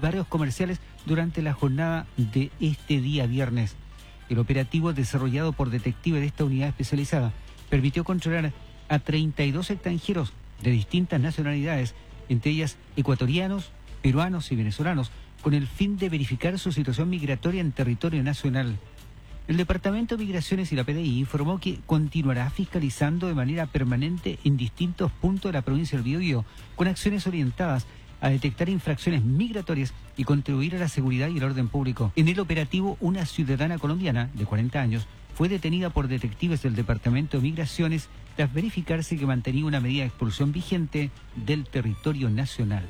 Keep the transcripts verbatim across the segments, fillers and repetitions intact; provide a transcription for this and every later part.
barrios comerciales durante la jornada de este día viernes. El operativo desarrollado por detectives de esta unidad especializada permitió controlar a treinta y dos extranjeros de distintas nacionalidades, entre ellas ecuatorianos, peruanos y venezolanos, con el fin de verificar su situación migratoria en territorio nacional. El Departamento de Migraciones y la P D I informó que continuará fiscalizando de manera permanente en distintos puntos de la provincia del Biobío, con acciones orientadas a detectar infracciones migratorias y contribuir a la seguridad y el orden público. En el operativo, una ciudadana colombiana de cuarenta años fue detenida por detectives del Departamento de Migraciones tras verificarse que mantenía una medida de expulsión vigente del territorio nacional.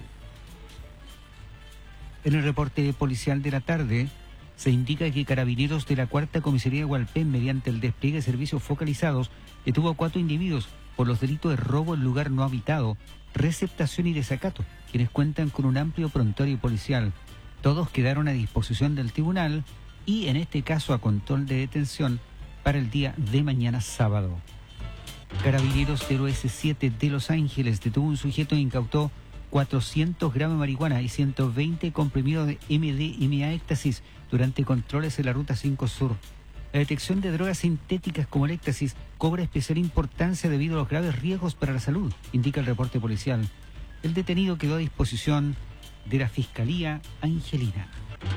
En el reporte policial de la tarde, se indica que Carabineros de la Cuarta Comisaría de Hualpén, mediante el despliegue de servicios focalizados, detuvo a cuatro individuos por los delitos de robo en lugar no habitado, receptación y desacato, quienes cuentan con un amplio prontuario policial. Todos quedaron a disposición del tribunal y, en este caso, a control de detención para el día de mañana sábado. Carabineros del O S siete de Los Ángeles detuvo un sujeto e incautó cuatrocientos gramos de marihuana y ciento veinte comprimidos de M D M A éxtasis durante controles en la Ruta cinco Sur. La detección de drogas sintéticas como el éxtasis cobra especial importancia debido a los graves riesgos para la salud, indica el reporte policial. El detenido quedó a disposición de la Fiscalía Angelina.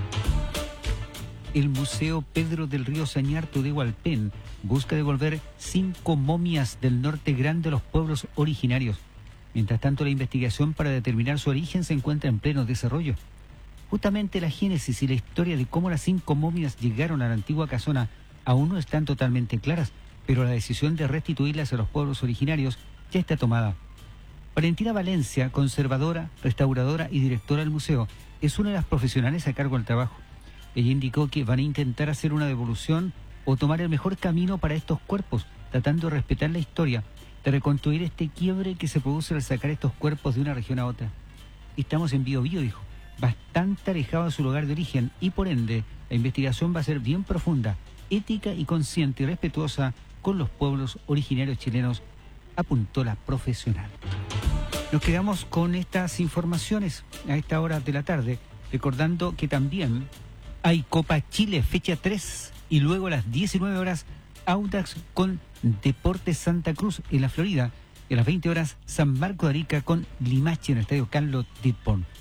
El Museo Pedro del Río Sañartu de Hualpén busca devolver cinco momias del norte grande a los pueblos originarios. Mientras tanto, la investigación para determinar su origen se encuentra en pleno desarrollo. Justamente la génesis y la historia de cómo las cinco momias llegaron a la antigua casona aún no están totalmente claras, pero la decisión de restituirlas a los pueblos originarios ya está tomada. Valentina Valencia, conservadora, restauradora y directora del museo, es una de las profesionales a cargo del trabajo. Ella indicó que van a intentar hacer una devolución o tomar el mejor camino para estos cuerpos, tratando de respetar la historia, de reconstruir este quiebre que se produce al sacar estos cuerpos de una región a otra. Estamos en Biobío, dijo, bastante alejado de su lugar de origen y por ende la investigación va a ser bien profunda, ética y consciente y respetuosa con los pueblos originarios chilenos, apuntó la profesional. Nos quedamos con estas informaciones a esta hora de la tarde, recordando que también hay Copa Chile fecha tres y luego a las diecinueve horas Audax con Deportes Santa Cruz en la Florida, y a las veinte horas San Marco de Arica con Limache en el Estadio Carlos Dittborn.